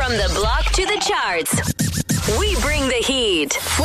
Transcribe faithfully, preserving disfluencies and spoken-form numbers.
From the block to the charts, we bring the heat.